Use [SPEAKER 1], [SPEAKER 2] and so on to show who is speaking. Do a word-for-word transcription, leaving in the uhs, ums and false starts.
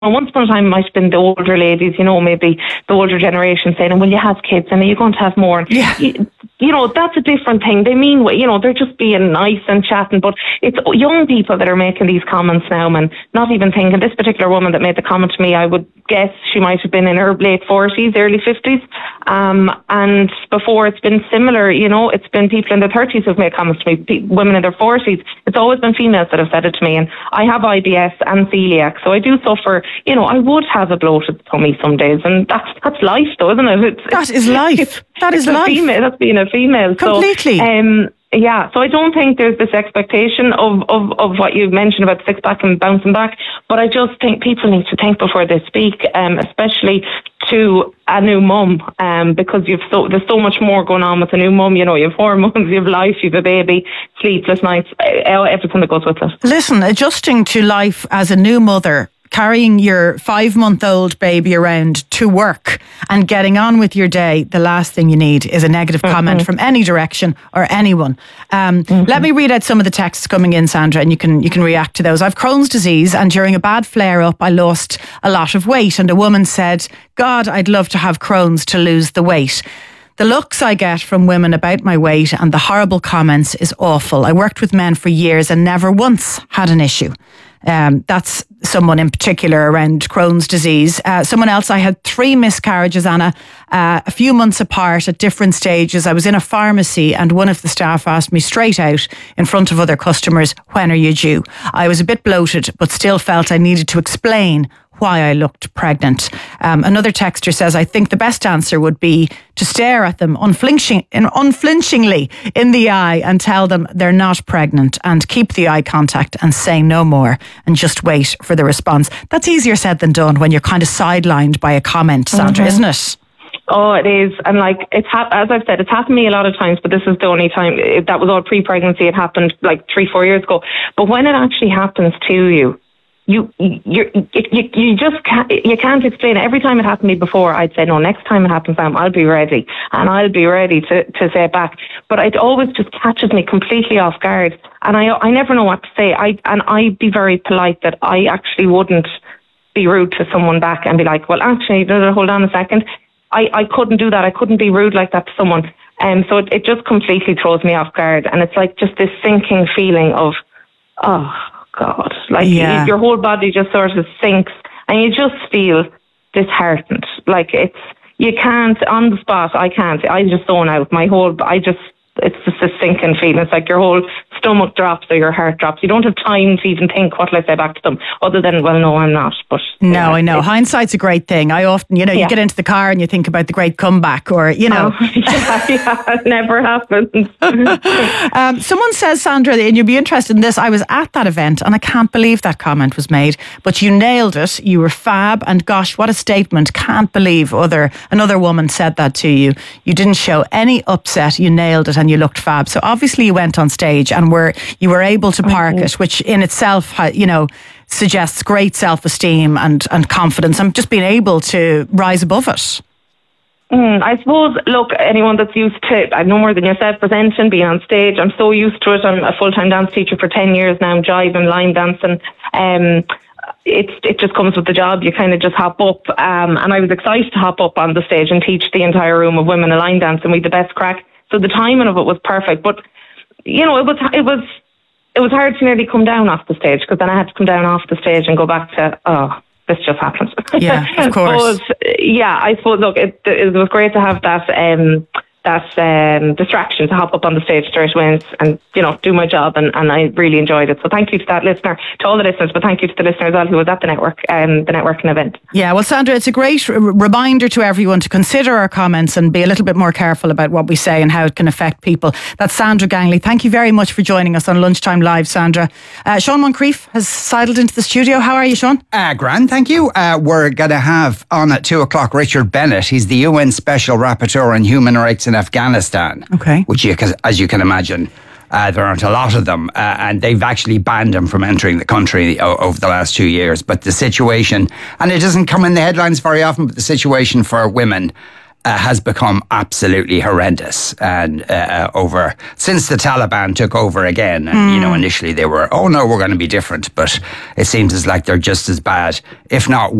[SPEAKER 1] once upon a time it might have been the older ladies, you know, maybe the older generation saying, "Will you have kids? And are you going to have more?"
[SPEAKER 2] Yeah.
[SPEAKER 1] You, you know, that's a different thing. They mean, you know, they're just being nice and chatting, but it's young people that are making these comments now, man. Not even thinking. This particular woman that made the comment to me, I would guess she might have been in her late forties, early fifties. Um, and before it's been similar, you know, it's been people in their thirties who've made comments to me, pe- women in their forties. It's always been females that have said it to me. And I have I B S and celiac, so I do suffer, you know, I would have a bloated tummy some days, and that's, that's life though, isn't it? It's,
[SPEAKER 2] that is life. That is life.
[SPEAKER 1] Female, that's being a female.
[SPEAKER 2] Completely.
[SPEAKER 1] So, um, yeah, so I don't think there's this expectation of, of, of what you mentioned about six pack and bouncing back, but I just think people need to think before they speak, um, especially to a new mum, um, because you've so there's so much more going on with a new mum. You know, you have hormones, you have life, you have a baby, sleepless nights, everything that goes with it.
[SPEAKER 2] Listen, adjusting to life as a new mother, carrying your five-month-old baby around to work and getting on with your day, the last thing you need is a negative mm-hmm. comment from any direction or anyone. Um, mm-hmm. Let me read out some of the texts coming in, Sandra, and you can you can react to those. I've Crohn's disease, and during a bad flare-up, I lost a lot of weight, and a woman said, "God, I'd love to have Crohn's to lose the weight. The looks I get from women about my weight and the horrible comments is awful. I worked with men for years and never once had an issue." Um, that's someone in particular around Crohn's disease. Uh, someone else, I had three miscarriages, Anna, uh, a few months apart at different stages. I was in a pharmacy and one of the staff asked me straight out in front of other customers, "When are you due?" I was a bit bloated, but still felt I needed to explain why I looked pregnant. Um, another texter says, "I think the best answer would be to stare at them unflinching, unflinchingly in the eye and tell them they're not pregnant, and keep the eye contact and say no more and just wait for the response." That's easier said than done when you're kind of sidelined by a comment, Sandra, mm-hmm. isn't it?
[SPEAKER 1] Oh, it is. And like, it's ha- as I've said, it's happened to me a lot of times, but this is the only time. It, that was all pre-pregnancy. It happened like three, four years ago. But when it actually happens to you, You you you you just can't, you can't explain it. Every time it happened to me before, I'd say, "No, next time it happens, Sam, I'll be ready, and I'll be ready to, to say it back." But it always just catches me completely off guard, and I I never know what to say. I and I'd be very polite that I actually wouldn't be rude to someone back and be like, "Well, actually, hold on a second, I, I couldn't do that. I couldn't be rude like that to someone." And um, so it, it just completely throws me off guard, and it's like just this sinking feeling of, oh God, like
[SPEAKER 2] yeah.
[SPEAKER 1] you, your whole body just sort of sinks and you just feel disheartened. Like it's, you can't, on the spot, I can't, I just zone out. My whole, I just, it's just a sinking feeling. It's like your whole stomach drops or your heart drops. You don't have time to even think, what will I say back to them? Other than, well, no, I'm not. But
[SPEAKER 2] No,
[SPEAKER 1] yeah,
[SPEAKER 2] I know. Hindsight's a great thing. I often, you know,
[SPEAKER 1] yeah.
[SPEAKER 2] you get into the car and you think about the great comeback, or, you know.
[SPEAKER 1] Oh, yeah, yeah, it never happens.
[SPEAKER 2] um, someone says, Sandra, and you'll be interested in this, I was at that event and I can't believe that comment was made, but you nailed it. You were fab, and gosh, what a statement. Can't believe other another woman said that to you. You didn't show any upset. You nailed it and you looked fab. So obviously you went on stage and were you were able to park mm-hmm. it, which in itself, you know, suggests great self-esteem and, and confidence and just being able to rise above it.
[SPEAKER 1] Mm, I suppose, look, anyone that's used to, I know more than yourself, presenting, being on stage, I'm so used to it. I'm a full-time dance teacher for ten years now, I'm jiving, line dancing. Um, it's, it just comes with the job. You kind of just hop up. Um, and I was excited to hop up on the stage and teach the entire room of women a line dance, and we had the best crack. So the timing of it was perfect. But, you know, it was, it was, it was hard to nearly come down off the stage, because then I had to come down off the stage and go back to, oh, this just happened.
[SPEAKER 2] Yeah, of course.
[SPEAKER 1] But, yeah, I suppose, look, it, it was great to have that um, that um, distraction to hop up on the stage straight away and, and you know, do my job, and, and I really enjoyed it. So thank you to that listener, to all the listeners, but thank you to the listener as well who was at the network, um, the networking event. Yeah,
[SPEAKER 2] well, Sandra, it's a great r- reminder to everyone to consider our comments and be a little bit more careful about what we say and how it can affect people. That's Sandra Gangley. Thank you very much for joining us on Lunchtime Live, Sandra. Uh, Sean Moncrief has sidled into the studio. How are you, Sean?
[SPEAKER 3] Uh, grand, thank you. Uh, we're going to have on at two o'clock Richard Bennett. He's the U N Special Rapporteur on Human Rights in Afghanistan.
[SPEAKER 2] Okay.
[SPEAKER 3] Which, you, as you can imagine, uh, there aren't a lot of them, uh, and they've actually banned him from entering the country o- over the last two years. But the situation, and it doesn't come in the headlines very often, but the situation for women uh, has become absolutely horrendous. And uh, over since the Taliban took over again, and mm. you know, initially they were, oh no, we're going to be different, but it seems as like they're just as bad, if not